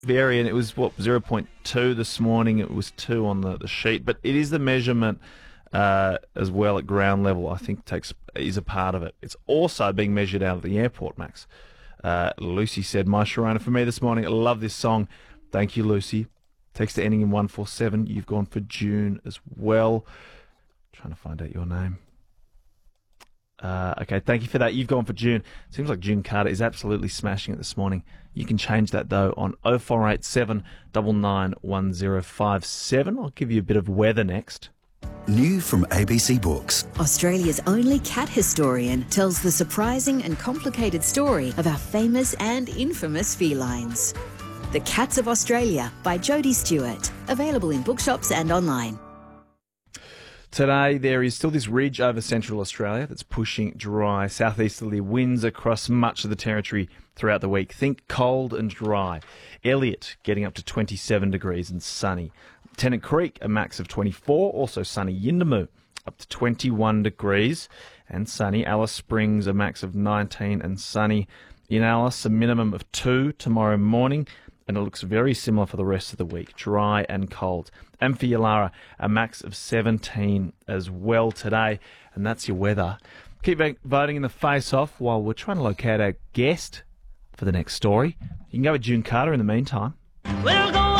Variant, it was, 0.2 this morning. It was 2 on the sheet. But it is the measurement as well at ground level, I think, is a part of it. It's also being measured out at the airport, Max. Lucy said, "My Sharona for me this morning. I love this song." Thank you, Lucy. Text ending in 147. You've gone for June as well. Trying to find out your name. Okay, thank you for that. You've gone for June. Seems like June Carter is absolutely smashing it this morning. You can change that, though, on 0487 991057. I'll give you a bit of weather next. New from ABC Books. Australia's only cat historian tells the surprising and complicated story of our famous and infamous felines. The Cats of Australia by Jodie Stewart. Available in bookshops and online. Today, there is still this ridge over central Australia that's pushing dry southeasterly winds across much of the territory throughout the week. Think cold and dry. Elliot getting up to 27 degrees and sunny. Tennant Creek, a max of 24, also sunny. Yuendamu, up to 21 degrees and sunny. Alice Springs, a max of 19 and sunny. In Alice, a minimum of 2 tomorrow morning, and it looks very similar for the rest of the week, dry and cold. And for Yulara, a max of 17 as well today, and that's your weather. Keep voting in the face-off while we're trying to locate our guest for the next story. You can go with June Carter in the meantime. We'll go